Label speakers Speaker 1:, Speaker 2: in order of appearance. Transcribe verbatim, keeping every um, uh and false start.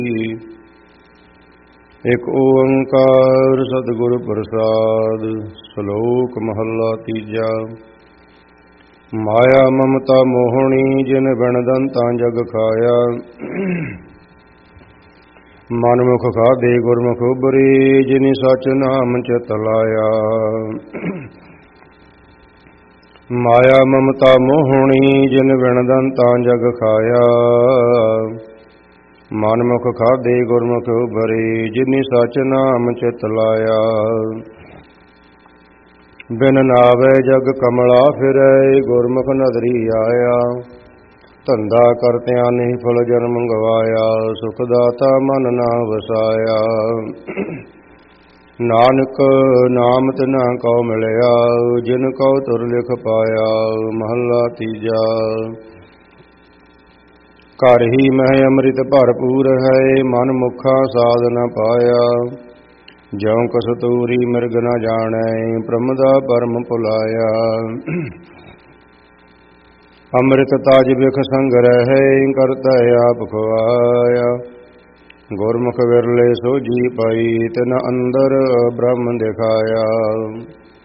Speaker 1: ਇਕ ਓੰਕਾਰ ਸਤਿਗੁਰ ਪ੍ਰਸਾਦ। ਸ਼ਲੋਕ ਮਹੱਲਾ ਤੀਜਾ। ਮਾਇਆ ਮਮਤਾ ਮੋਹਣੀ ਜਿਨ ਬਿਨ ਦੰਤਾਂ ਜਗ ਖਾਇਆ। ਮਨਮੁਖ ਖਾਧੇ ਗੁਰਮੁਖ ਉਬਰੇ ਜਿਨੀ ਸਚ ਨਾਮ ਚਿਤ ਲਾਇਆ। ਮਾਇਆ ਮਮਤਾ ਮੋਹਣੀ ਜਿਨ ਬਿਨ ਦੰਤਾਂ ਜਗ ਖਾਇਆ। ਮਨਮੁਖ ਖਾਧੇ ਗੁਰਮੁਖ ਉਬਰੇ ਜਿਨੀ ਸਚ ਨਾਮ ਚਿਤ ਲਾਇਆ। ਬਿਨ ਨਾਵੇ ਜਗ ਕਮਲਾ ਫਿਰੈ ਗੁਰਮੁਖ ਨਦਰੀ ਆਇਆ। ਧੰਦਾ ਕਰਤਿਆਂ ਨਹੀਂ ਫਲ ਜਨਮ ਗਵਾਇਆ। ਸੁਖ ਦਾਤਾ ਮਨ ਨਾ ਵਸਾਇਆ। ਨਾਨਕ ਨਾਮ ਤਿਨਾ ਕਉ ਮਿਲਿਆ ਜਿਨ ਕਉ ਤੁਰ ਲਿਖ ਪਾਇਆ। ਮਹੱਲਾ ਤੀਜਾ। ਘਰ ਹੀ ਮਹਿ ਅੰਮ੍ਰਿਤ ਭਰਪੂਰ ਹੈ ਮਨ ਮੁਖਾ ਸਾਧ ਨ ਪਾਇਆ। ਜਿਉ ਕਸਤੂਰੀ ਮਿਰਗ ਨ ਜਾਣੈ ਬ੍ਰਹਮ ਦਾ ਭਰਮ ਭੁਲਾਇਆ। ਅੰਮ੍ਰਿਤ ਤਾਜ ਬਿਖ ਸੰਗ ਰਹੈ ਕਰਤਾ ਆਪ ਖੁਆਇਆ। ਗੁਰਮੁਖ ਵਿਰਲੇ ਸੋਝੀ ਪਾਈ ਤਿਨ ਅੰਦਰ ਬ੍ਰਹਮ ਦਿਖਾਇਆ।